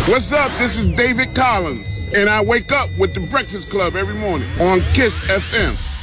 What's up? This is David Collins, and I wake up with the Breakfast Club every morning on KISS FM.